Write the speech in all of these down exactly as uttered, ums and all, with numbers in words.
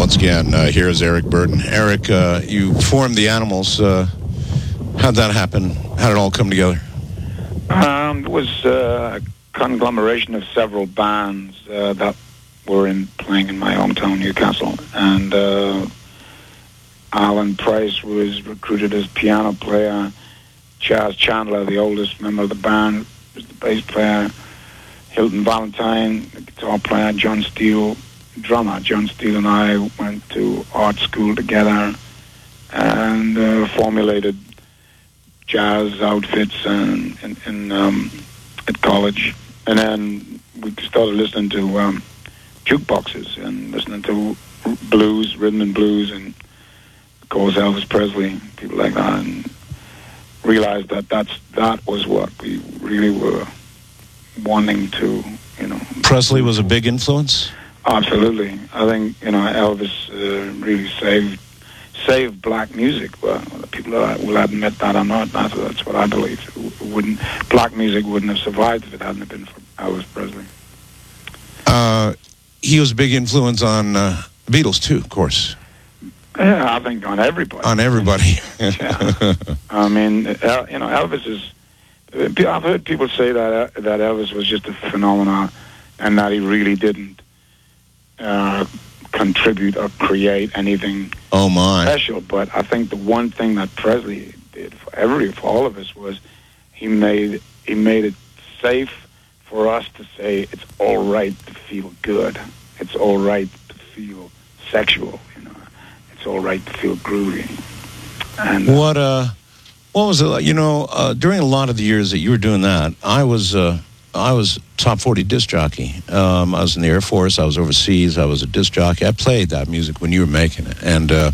once again, uh, here is Eric Burdon. Eric, uh, you formed the Animals. Uh, how'd that happen? How did it all come together? Um, it was uh, a conglomeration of several bands uh, that were in playing in my hometown, Newcastle. And uh, Alan Price was recruited as piano player. Chaz Chandler, the oldest member of the band, was the bass player. Hilton Valentine, the guitar player. John Steele, drummer. John Steele and I went to art school together and uh, formulated jazz outfits and, and, and um, at college. And then we started listening to um, jukeboxes and listening to blues, rhythm and blues, and of course Elvis Presley, people like that, and realized that that's, that was what we really were wanting to, you know. Presley was a big influence? Absolutely. I think, you know, Elvis uh, really saved saved black music. Well, people will admit that or not. That's, that's what I believe. It wouldn't, black music wouldn't have survived if it hadn't been for Elvis Presley. Uh, he was a big influence on uh, the Beatles, too, of course. Yeah, I think on everybody. On everybody. Yeah. I mean, El, you know, Elvis is... I've heard people say that that Elvis was just a phenomenon and that he really didn't uh, contribute or create anything oh my. special. But I think the one thing that Presley did for every for all of us was he made he made it safe for us to say it's all right to feel good. It's all right to feel sexual. You know, it's all right to feel groovy. And uh, what uh. What was it like? You know, uh, during a lot of the years that you were doing that, I was uh, I was top forty disc jockey. Um, I was in the Air Force. I was overseas. I was a disc jockey. I played that music when you were making it. And uh,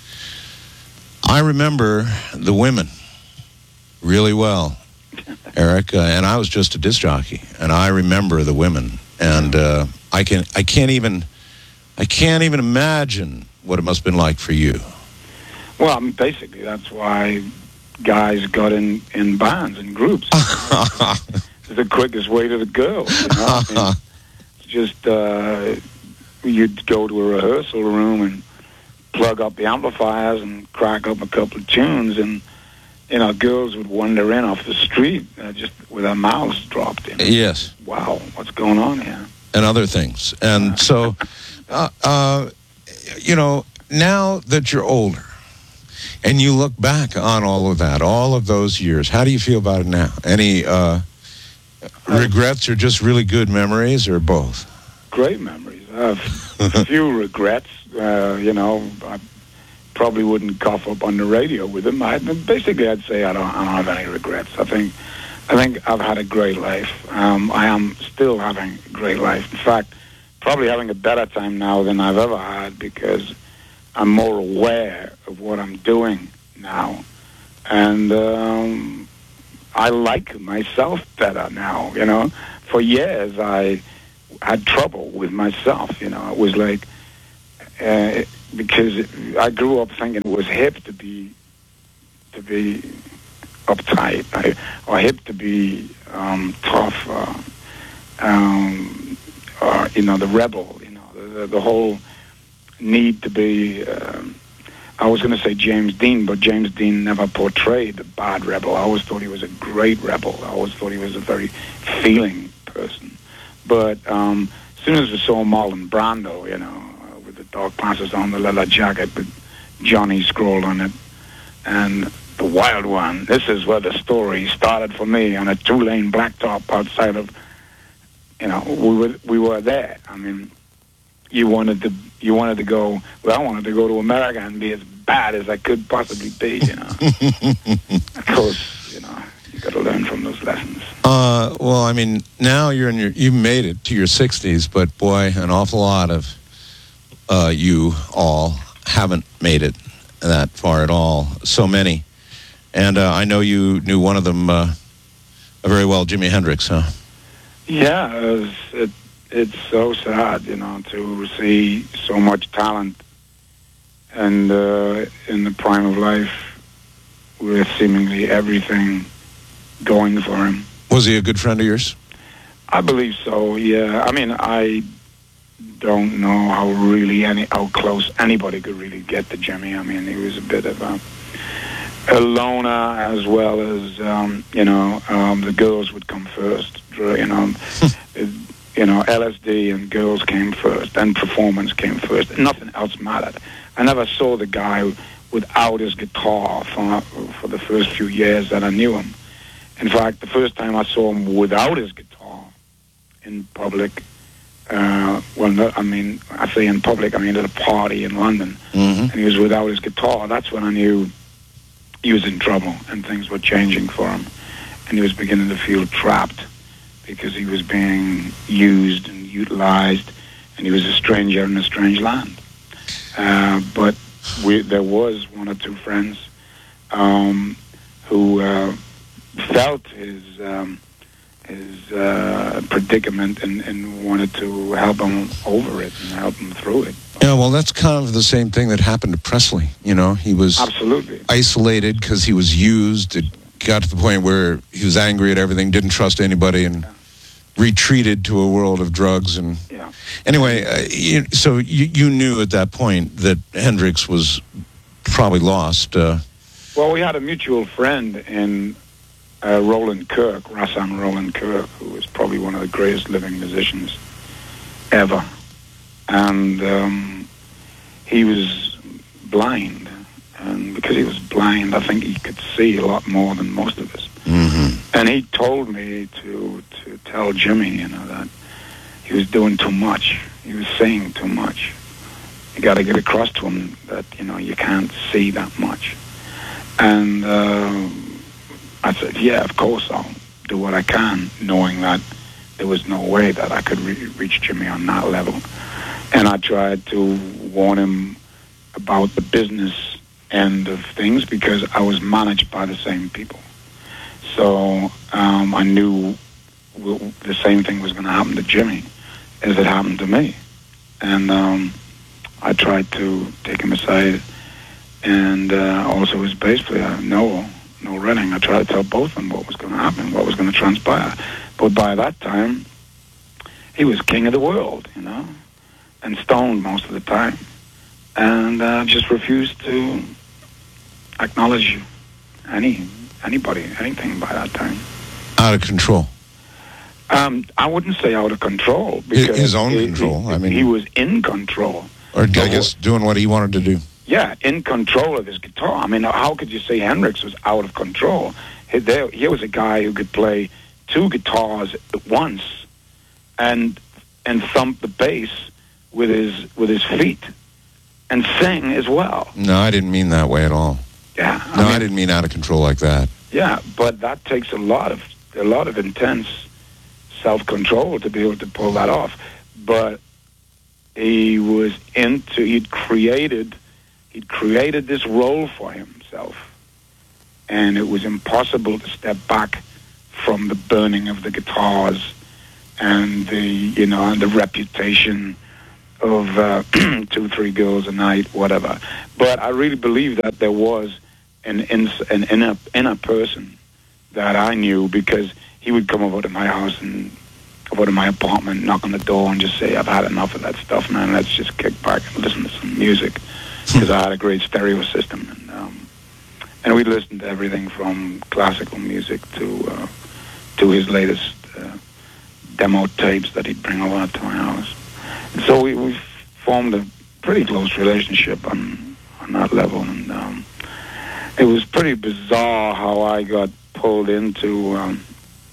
I remember the women really well, Eric. Uh, and I was just a disc jockey. And I remember the women. And uh, I can I can't even I can't even imagine what it must have been like for you. Well, I mean, basically, that's why guys got in, in bands and groups. It's the quickest way to the girls. You know? I mean, it's just uh, you'd go to a rehearsal room and plug up the amplifiers and crack up a couple of tunes, and you know, girls would wander in off the street uh, just with their mouths dropped in. Yes. Wow, what's going on here? And other things. And so, uh, uh, you know, now that you're older, and you look back on all of that, all of those years, how do you feel about it now? Any uh, regrets or just really good memories, or both? Great memories. I have a few regrets. Uh, you know, I probably wouldn't cough up on the radio with them. I, basically, I'd say I don't, I don't have any regrets. I think, I think I've had a great life. Um, I am still having a great life. In fact, probably having a better time now than I've ever had, because I'm more aware of what I'm doing now. And um, I like myself better now, you know. For years, I had trouble with myself, you know. It was like, uh, because I grew up thinking it was hip to be, to be uptight, I, or hip to be um, tough, uh, um, or, you know, the rebel, you know, the, the whole need to be, um, I was going to say James Dean, but James Dean never portrayed a bad rebel. I always thought he was a great rebel. I always thought he was a very feeling person. But um, as soon as we saw Marlon Brando, you know, uh, with the dark glasses on, the leather jacket with Johnny scrawled on it, and the Wild One, this is where the story started for me, on a two-lane blacktop outside of, you know, we were, we were there. I mean, You wanted to, you wanted to go. Well, I wanted to go to America and be as bad as I could possibly be. You know, of course, you know, you got to learn from those lessons. Uh, well, I mean, now you're in your, you made it to your sixties, but boy, an awful lot of uh, you all haven't made it that far at all. So many, and uh, I know you knew one of them uh, very well, Jimi Hendrix, huh? Yeah, it was, it, it's so sad, you know, to see so much talent and uh, in the prime of life with seemingly everything going for him. Was he a good friend of yours? I believe so, yeah. I mean, I don't know how really any how close anybody could really get to Jimmy. I mean, he was a bit of a, a loner, as well as um, you know um, the girls would come first. You know, it, you know L S D and girls came first, then performance came first. Nothing else mattered. I never saw the guy without his guitar for for the first few years that I knew him. In fact, the first time I saw him without his guitar in public. Uh, well, no, I mean, I say in public, I mean at a party in London, Mm-hmm. and he was without his guitar. That's when I knew he was in trouble and things were changing for him, and he was beginning to feel trapped because he was being used and utilized, and he was a stranger in a strange land. Uh, but we, there was one or two friends um, who uh, felt his. Um, his uh, predicament and, and wanted to help him over it and help him through it. Yeah, well, that's kind of the same thing that happened to Presley. You know, he was Absolutely. isolated because he was used. It got to the point where he was angry at everything, didn't trust anybody, and Yeah. retreated to a world of drugs. And Yeah. anyway, uh, you, so you, you knew at that point that Hendrix was probably lost. Uh, Well, we had a mutual friend in uh, Roland Kirk, Rassan Roland Kirk, who was probably one of the greatest living musicians ever. And um, he was blind. And because he was blind, I think he could see a lot more than most of us. mm-hmm. And he told me to, to tell Jimmy, you know, that he was doing too much. He was saying too much. You got to get across to him that, you know, you can't see that much. And uh, I said, yeah, of course I'll do what I can, knowing that there was no way that I could re- reach Jimmy on that level. And I tried to warn him about the business end of things because I was managed by the same people. So um, I knew w- the same thing was going to happen to Jimmy as it happened to me. And um, I tried to take him aside, and uh, also his bass player, Noel, Noel Redding. I tried to tell both of them what was going to happen, what was going to transpire. But by that time, he was king of the world, you know, and stoned most of the time, and uh, just refused to acknowledge any anybody, anything by that time. Out of control. Um, I wouldn't say out of control. Because His own he, control, He, I mean. he was in control. Or I guess doing what he wanted to do. Yeah, in control of his guitar. I mean, how could you say Hendrix was out of control? He, there, here was a guy who could play two guitars at once and and thump the bass with his with his feet and sing as well. No, I didn't mean that way at all. Yeah, I No, mean, I didn't mean out of control like that. Yeah, but that takes a lot of a lot of intense self-control to be able to pull that off. But he was into he'd created he'd created this role for himself, and it was impossible to step back from the burning of the guitars and the you know and the reputation of uh, two three girls a night, whatever. But I really believe that there was an ins- an inner inner person that I knew, because he would come over to my house and over to my apartment, knock on the door, and just say, "I've had enough of that stuff, man. Let's just kick back and listen to some music," because I had a great stereo system, and um, and we listened to everything from classical music to uh, to his latest uh, demo tapes that he'd bring over to my house. And so we we formed a pretty close relationship on on that level, and um, it was pretty bizarre how I got pulled into um,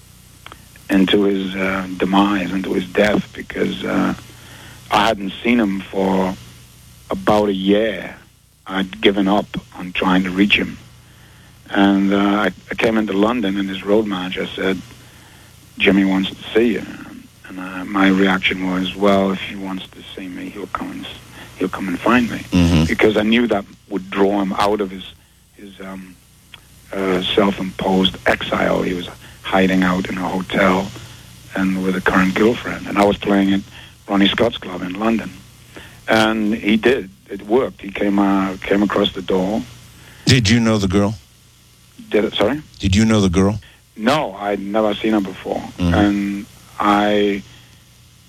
into his uh, demise, into his death, because uh, I hadn't seen him for about a year. I'd given up on trying to reach him, and uh, I, I came into London, and his road manager said, "Jimmy wants to see you." And uh, my reaction was, "Well, if he wants to see me, he'll come and he'll come and find me," Mm-hmm. because I knew that would draw him out of his his um, uh, self-imposed exile. He was hiding out in a hotel and with a current girlfriend, and I was playing at Ronnie Scott's club in London, and he did. It worked. He came uh, came across the door. Did you know the girl? Did it? Sorry. Did you know the girl? No, I'd never seen her before, Mhm. and I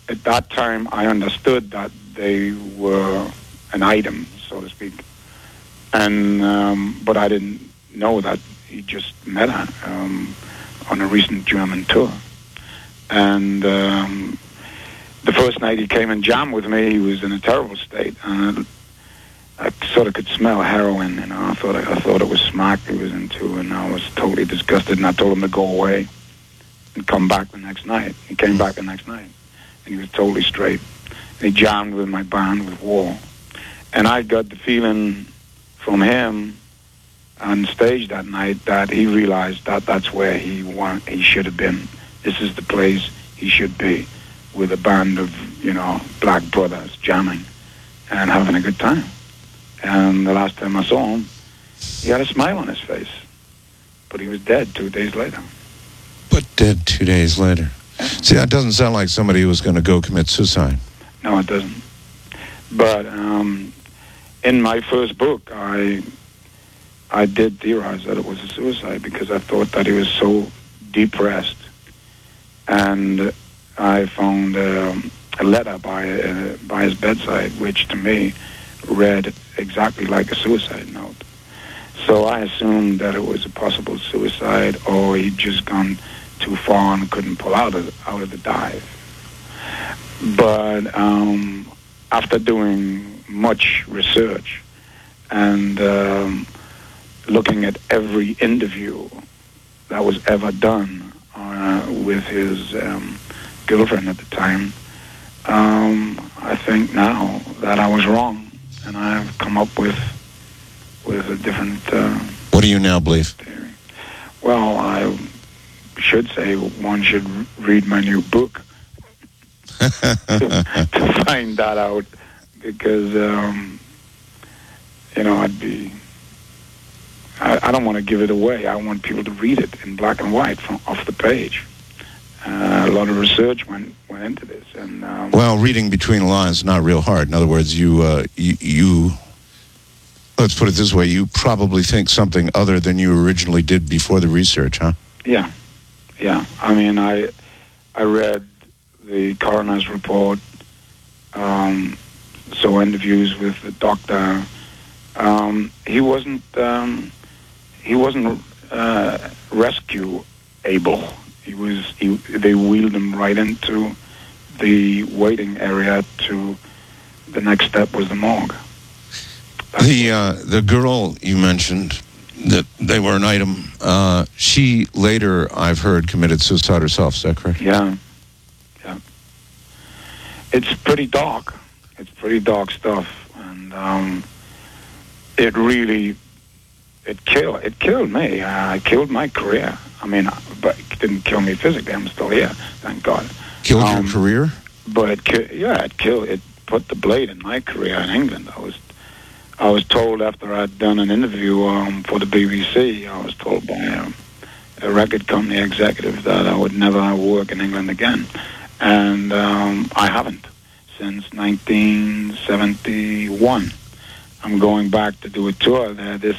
at that time, I understood that they were an item, so to speak. And um, but I didn't know that he just met her um, on a recent German tour. And um, the first night he came and jammed with me, he was in a terrible state. And I sort of could smell heroin, you know. I thought I thought it was smack he was into, and I was totally disgusted. And I told him to go away and come back the next night. He came back the next night, and he was totally straight. And he jammed with my band, with War. And I got the feeling from him on stage that night that he realized that that's where he want, he should have been. This is the place he should be, with a band of, you know, black brothers jamming and having a good time. And the last time I saw him, he had a smile on his face, but he was dead two days later. But dead two days later. See, that doesn't sound like somebody who was going to go commit suicide. No, it doesn't. But um, in my first book, I I did theorize that it was a suicide because I thought that he was so depressed. And I found um, a letter by uh, by his bedside, which to me read exactly like a suicide note. So I assumed that it was a possible suicide, or he'd just gone too far and couldn't pull out of out of the dive. But um, after doing much research and um, looking at every interview that was ever done uh, with his um, girlfriend at the time, um, I think now that I was wrong, and I've come up with with a different. Uh, what do you now believe? Theory. Well, I should say one should read my new book to, to find that out, because um, you know I'd be. I, I don't want to give it away. I want people to read it in black and white from off the page. Uh, a lot of research went went into this, and um, well, reading between the lines is not real hard. In other words, you, uh, you you let's put it this way: you probably think something other than you originally did before the research, huh? Yeah, yeah. I mean, I I read the coroner's report, um, so interviews with the doctor. Um, he wasn't um, he wasn't uh, rescue able. He was. He, they wheeled him right into the waiting area. To the next step was the morgue. That's the uh, the girl you mentioned that they were an item. Uh, she later, I've heard, committed suicide herself. Is that correct? Yeah, yeah. It's pretty dark. It's pretty dark stuff, and um, it really it killed. It killed me. Uh, it killed my career. I mean, but it didn't kill me physically. I'm still here, thank God. Killed um, your career? But it, ki- yeah, it killed. It put the blade in my career in England. I was, I was told after I'd done an interview um, for the B B C. I was told by um, a record company executive that I would never work in England again, and um, I haven't since nineteen seventy-one. I'm going back to do a tour there this